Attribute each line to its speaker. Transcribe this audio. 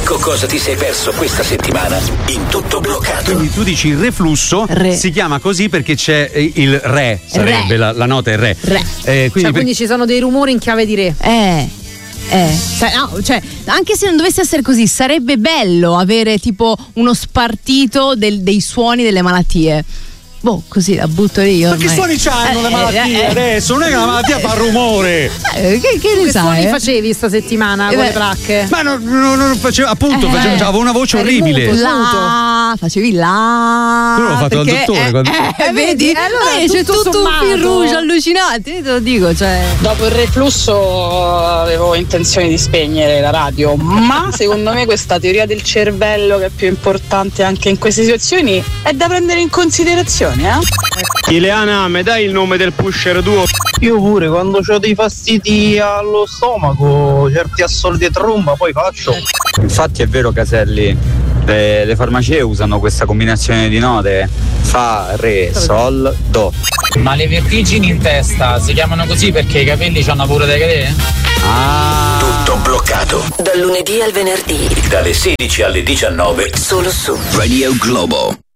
Speaker 1: Ecco cosa ti sei perso questa settimana in Tutto Bloccato.
Speaker 2: Quindi tu dici il reflusso si chiama così perché c'è il re, sarebbe la nota è re.
Speaker 3: Quindi ci sono dei rumori in chiave di re.
Speaker 4: Anche se non dovesse essere così, sarebbe bello avere tipo uno spartito dei suoni delle malattie. Boh, così la butto io.
Speaker 2: Ma che suoni c'hanno le malattie adesso? Non è che la malattia fa rumore.
Speaker 4: Che
Speaker 3: suoni facevi sta settimana con le placche?
Speaker 2: Ma non facevo, appunto, avevo una voce orribile.
Speaker 4: Facevi la.
Speaker 2: Tu l'ho fatto dal dottore.
Speaker 4: Vedi? Allora c'è tutto un fil rouge allucinante, te lo dico, cioè.
Speaker 5: Dopo il reflusso avevo intenzione di spegnere la radio, ma secondo me questa teoria del cervello, che è più importante anche in queste situazioni, è da prendere in considerazione.
Speaker 6: Ileana, mi dai il nome del pusher duo?
Speaker 7: Io pure, quando ho dei fastidi allo stomaco, certi assoli di tromba, poi faccio.
Speaker 8: Infatti è vero, Caselli, le farmacie usano questa combinazione di note: fa, re, sol, do.
Speaker 9: Ma le vertigini in testa si chiamano così perché i capelli c'hanno paura di cadere?
Speaker 1: Tutto Bloccato.
Speaker 10: Dal lunedì al venerdì,
Speaker 1: dalle 16 alle 19,
Speaker 10: solo su
Speaker 1: Radio Globo.